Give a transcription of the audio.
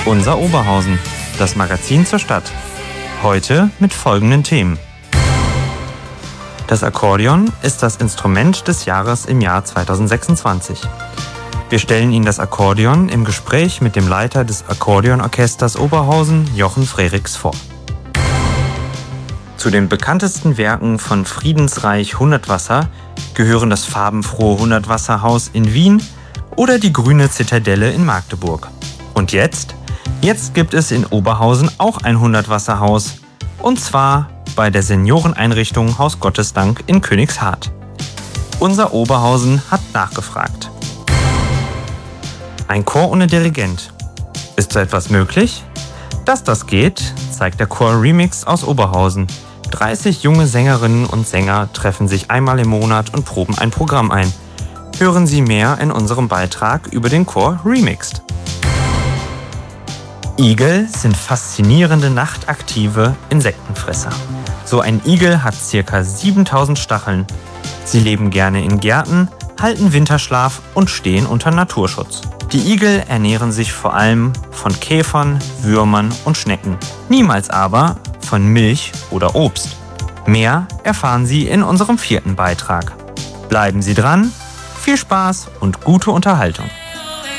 Unser Oberhausen, das Magazin zur Stadt. Heute mit folgenden Themen. Das Akkordeon ist das Instrument des Jahres im Jahr 2026. Wir stellen Ihnen das Akkordeon im Gespräch mit dem Leiter des Akkordeonorchesters Oberhausen, Jochen Frerichs, vor. Zu den bekanntesten Werken von Friedensreich Hundertwasser gehören das farbenfrohe Hundertwasserhaus in Wien oder die grüne Zitadelle in Magdeburg. Und jetzt gibt es in Oberhausen auch ein Hundertwasserhaus. Und zwar bei der Senioreneinrichtung Haus Gottesdank in Königshardt. Unser Oberhausen hat nachgefragt. Ein Chor ohne Dirigent. Ist so etwas möglich? Dass das geht, zeigt der Chor Remix aus Oberhausen. 30 junge Sängerinnen und Sänger treffen sich einmal im Monat und proben ein Programm ein. Hören Sie mehr in unserem Beitrag über den Chor Remixed. Igel sind faszinierende nachtaktive Insektenfresser. So ein Igel hat ca. 7000 Stacheln. Sie leben gerne in Gärten, halten Winterschlaf und stehen unter Naturschutz. Die Igel ernähren sich vor allem von Käfern, Würmern und Schnecken. Niemals aber von Milch oder Obst. Mehr erfahren Sie in unserem 4. Beitrag. Bleiben Sie dran, viel Spaß und gute Unterhaltung.